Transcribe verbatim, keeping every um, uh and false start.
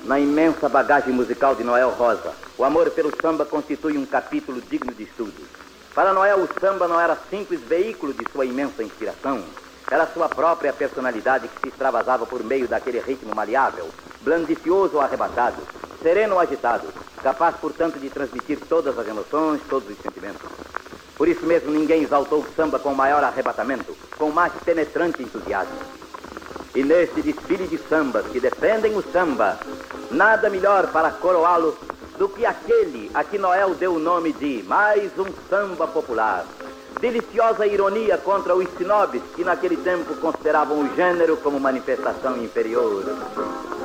Na imensa bagagem musical de Noel Rosa, o amor pelo samba constitui um capítulo digno de estudo. Para Noel, o samba não era simples veículo de sua imensa inspiração. Era sua própria personalidade que se extravasava por meio daquele ritmo maleável, blandicioso ou arrebatado, sereno ou agitado, capaz, portanto, de transmitir todas as emoções, todos os sentimentos. Por isso mesmo, ninguém exaltou o samba com maior arrebatamento, com mais penetrante entusiasmo. E neste desfile de sambas que defendem o samba, nada melhor para coroá-lo do que aquele a que Noel deu o nome de mais um samba popular. Deliciosa ironia contra os sinobis que naquele tempo consideravam o gênero como manifestação inferior.